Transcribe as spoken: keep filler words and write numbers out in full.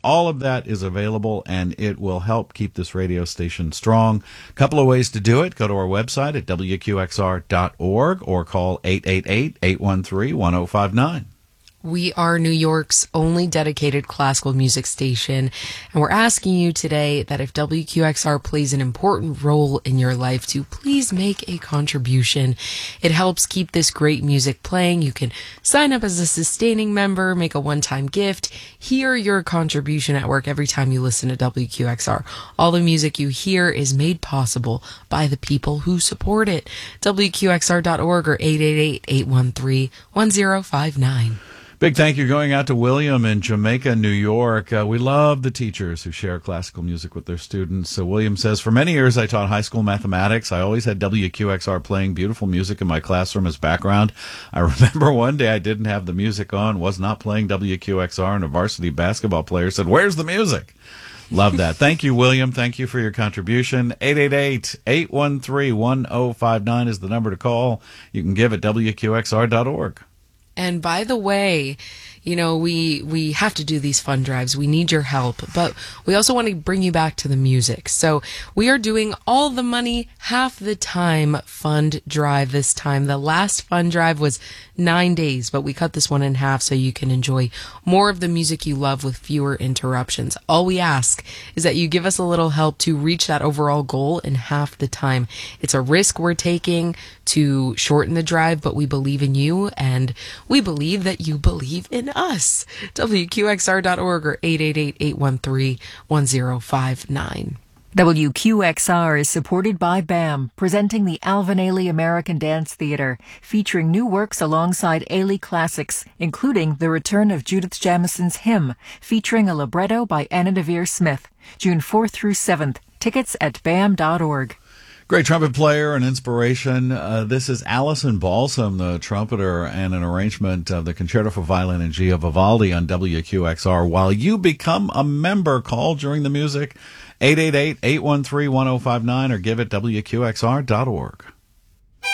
All of that is available, and it will help keep this radio station strong. A couple of ways to do it. Go to our website at W Q X R dot org or call eight eight eight, eight one three, one oh five nine. We are New York's only dedicated classical music station, and we're asking you today that if W Q X R plays an important role in your life, to please make a contribution. It helps keep this great music playing. You can sign up as a sustaining member, make a one-time gift, hear your contribution at work every time you listen to W Q X R. All the music you hear is made possible by the people who support it. W Q X R dot org or eight eight eight, eight one three, one oh five nine. Big thank you going out to William in Jamaica, New York. Uh, we love the teachers who share classical music with their students. So William says, for many years I taught high school mathematics. I always had W Q X R playing beautiful music in my classroom as background. I remember one day I didn't have the music on, was not playing W Q X R, and a varsity basketball player said, "Where's the music?" Love that. Thank you, William. Thank you for your contribution. eight eight eight, eight one three, one oh five nine is the number to call. You can give at W Q X R dot org. And by the way, you know, we we have to do these fund drives. We need your help, but we also want to bring you back to the music. So we are doing all the money, half the time fund drive this time. The last fund drive was nine days, but we cut this one in half so you can enjoy more of the music you love with fewer interruptions. All we ask is that you give us a little help to reach that overall goal in half the time. It's a risk we're taking to shorten the drive, but we believe in you, and we believe that you believe in us. W Q X R dot org or eight eight eight, eight one three, one oh five nine. W Q X R is supported by B A M, presenting the Alvin Ailey American Dance Theater, featuring new works alongside Ailey classics, including the return of Judith Jamison's Hymn, featuring a libretto by Anna Devere Smith, June fourth through seventh. Tickets at B A M dot org. Great trumpet player and inspiration. Uh, this is Alison Balsam, the trumpeter, and an arrangement of the Concerto for Violin and G of Vivaldi on W Q X R. While you become a member, call during the music, eight eight eight, eight one three, one oh five nine, or give at W Q X R dot org.